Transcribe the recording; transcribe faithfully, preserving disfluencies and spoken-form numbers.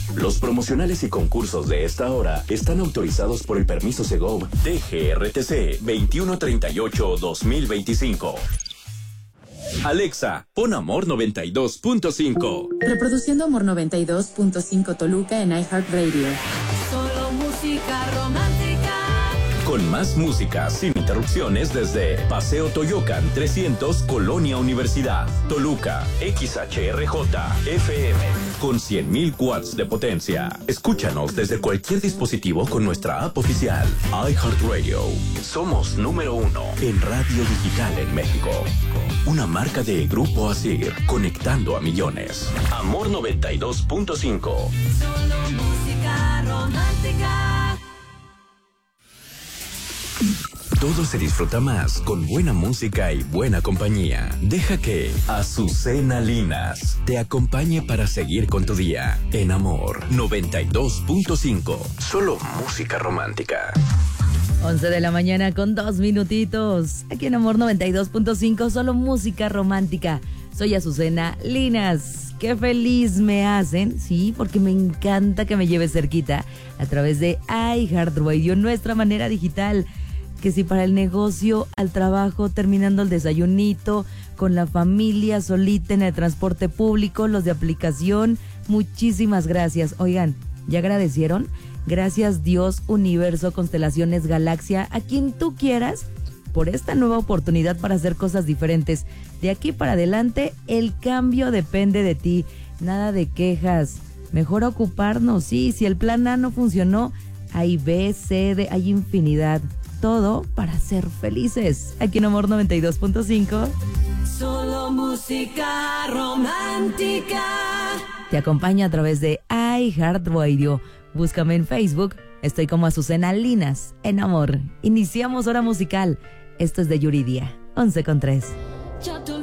Los promocionales y concursos de esta hora están autorizados por el permiso Segov D G R T C veintiuno treinta y ocho dos mil veinticinco. Alexa, pon Amor noventa y dos punto cinco. Reproduciendo Amor noventa y dos punto cinco Toluca en iHeartRadio. Solo música romántica. Con más música sin interrupciones desde Paseo Toyocan trescientos, Colonia Universidad, Toluca, X H R J F M, con cien mil watts de potencia. Escúchanos desde cualquier dispositivo con nuestra app oficial, iHeartRadio. Somos número uno en radio digital en México. Una marca de Grupo Asir, conectando a millones. Amor noventa y dos punto cinco. Solo música romántica. Todo se disfruta más con buena música y buena compañía. Deja que Azucena Linas te acompañe para seguir con tu día. En Amor noventa y dos punto cinco. Solo música romántica. once de la mañana con dos minutitos. Aquí en Amor noventa y dos punto cinco, solo música romántica. Soy Azucena Linas. Qué feliz me hacen, sí, porque me encanta que me lleves cerquita a través de iHeartRadio, nuestra manera digital. Que si para el negocio, al trabajo, terminando el desayunito, con la familia, solita en el transporte público, los de aplicación, muchísimas gracias. Oigan, ¿ya agradecieron? Gracias Dios, universo, constelaciones, galaxia, a quien tú quieras, por esta nueva oportunidad para hacer cosas diferentes. De aquí para adelante, el cambio depende de ti. Nada de quejas. Mejor ocuparnos, sí, si el plan A no funcionó, hay B, C, D, hay infinidad. Todo para ser felices. Aquí en Amor noventa y dos punto cinco. Solo música romántica. Te acompaña a través de iHeartRadio. Búscame en Facebook. Estoy como Azucena Linas en Amor. Iniciamos hora musical. Esto es de Yuridia. once con tres.